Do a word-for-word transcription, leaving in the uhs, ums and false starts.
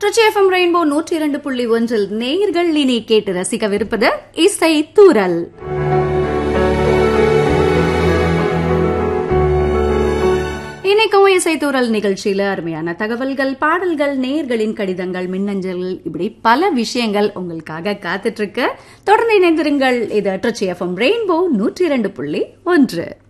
Trichy FM rainbow நூற்றி இரண்டு புள்ளி ஒன்றில் நேயர்கள் இனி கேட்டு ரசிக்கவிருப்பது இசை தூரல். இன்னைக்கும் இசை தூரல் நிகழ்ச்சியில அருமையான தகவல்கள், பாடல்கள், நேயர்களின் கடிதங்கள், மின்னஞ்சல், இப்படி பல விஷயங்கள் உங்களுக்காக காத்துட்டு இருக்கு. தொடர்ந்து இணைந்திருங்கள். இது ட்ரிச்சி எஃப்எம் ரெயின்போ நூற்றி இரண்டு புள்ளி ஒன்று.